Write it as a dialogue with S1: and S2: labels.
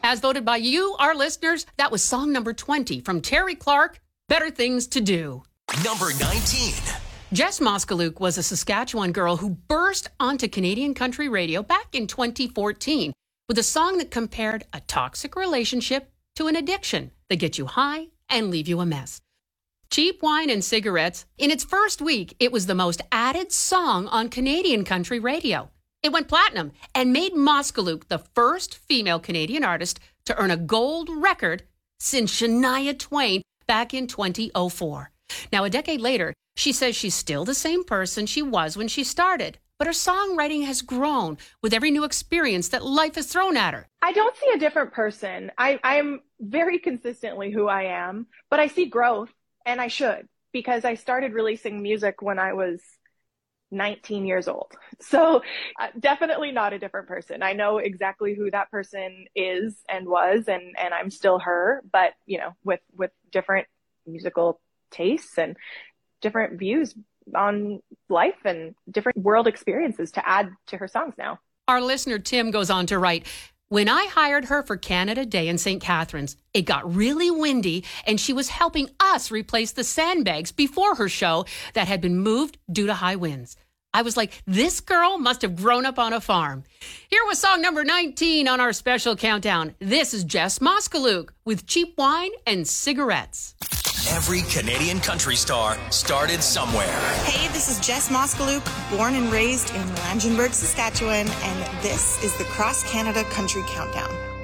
S1: As voted by you, our listeners, that was song number 20 from Terry Clark, Better Things to Do.
S2: Number 19.
S1: Jess Moskaluke was a Saskatchewan girl who burst onto Canadian country radio back in 2014 with a song that compared a toxic relationship to an addiction that gets you high and leave you a mess. Cheap Wine and Cigarettes, in its first week, it was the most added song on Canadian country radio. It went platinum and made Moskaluke the first female Canadian artist to earn a gold record since Shania Twain back in 2004. Now, a decade later, she says she's still the same person she was when she started, but her songwriting has grown with every new experience that life has thrown at her.
S3: I don't see a different person. I'm very consistently who I am, but I see growth, and I should, because I started releasing music when I was 19 years old. So definitely not a different person. I know exactly who that person is and was, and I'm still her, but, you know, with different musical tastes and different views on life and different world experiences to add to her songs now.
S1: Our listener, Tim, goes on to write, when I hired her for Canada Day in St. Catharines, it got really windy and she was helping us replace the sandbags before her show that had been moved due to high winds. I was like, this girl must have grown up on a farm. Here was song number 19 on our special countdown. This is Jess Moskaluke with Cheap Wine and Cigarettes.
S2: Every Canadian country star started somewhere.
S4: Hey, this is Jess Moskaluke, born and raised in Langenburg, Saskatchewan, and this is the Cross Canada Country Countdown.